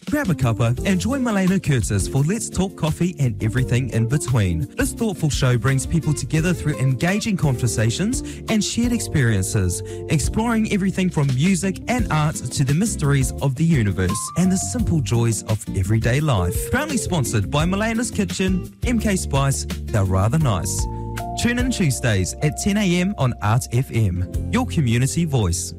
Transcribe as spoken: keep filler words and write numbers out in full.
Grab a cuppa and join Milena Curtis for Let's Talk Coffee and everything in between. This thoughtful show brings people together through engaging conversations and shared experiences, exploring everything from music and art to the mysteries of the universe and the simple joys of everyday life. Proudly sponsored by Milena's Kitchen, M K Spice, They're Rather Nice. Tune in Tuesdays at ten a m on Art F M, your community voice.